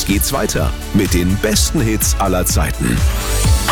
geht's weiter mit den besten Hits aller Zeiten.